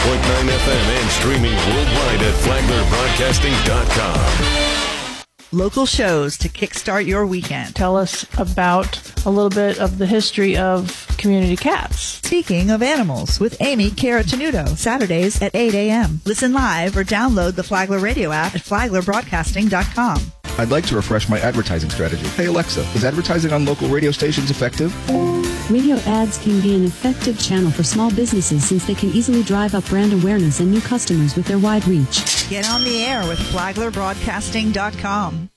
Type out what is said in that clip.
FM and streaming worldwide at flaglerbroadcasting.com. Local shows to kickstart your weekend. Tell us about a little bit of the history of community cats. Speaking of animals with Amy Caratanudo, Saturdays at 8 a.m. Listen live or download the Flagler Radio app at flaglerbroadcasting.com. I'd like to refresh my advertising strategy. Hey Alexa, is advertising on local radio stations effective? Radio ads can be an effective channel for small businesses since they can easily drive up brand awareness and new customers with their wide reach. Get on the air with flaglerbroadcasting.com.